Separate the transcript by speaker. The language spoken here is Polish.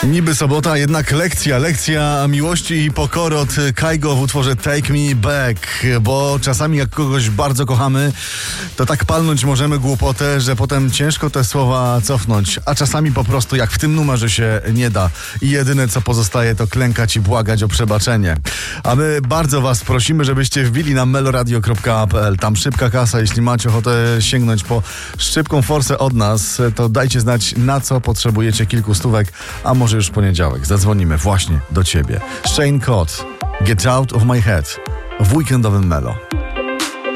Speaker 1: Niby sobota, jednak lekcja miłości i pokory od Kygo w utworze Take Me Back, bo czasami jak kogoś bardzo kochamy, to tak palnąć możemy głupotę, że potem ciężko te słowa cofnąć, a czasami po prostu jak w tym numerze się nie da i jedyne co pozostaje to klękać i błagać o przebaczenie. A my bardzo was prosimy, żebyście wbili na meloradio.pl, tam szybka kasa, jeśli macie ochotę sięgnąć po szybką forsę od nas, to dajcie znać na co potrzebujecie kilku stówek, a może już w poniedziałek zadzwonimy właśnie do ciebie. Shane Cott, Get Out of My Head w weekendowym Melo.